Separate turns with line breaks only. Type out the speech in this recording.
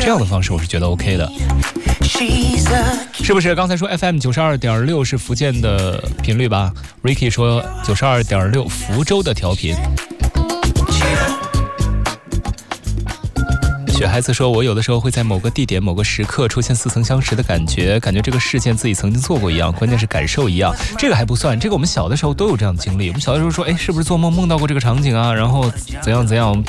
这样的方式我是觉得 OK 的。是不是刚才说 FM 92.6是福建的频率吧？ Ricky 说92.6福州的调频。雪孩子说，我有的时候会在某个地点某个时刻出现似曾相识的感觉这个事件自己曾经做过一样，关键是感受一样。这个还不算，这个我们小的时候都有这样的经历。我们小的时候说，哎，是不是做梦梦到过这个场景啊，然后怎样怎样，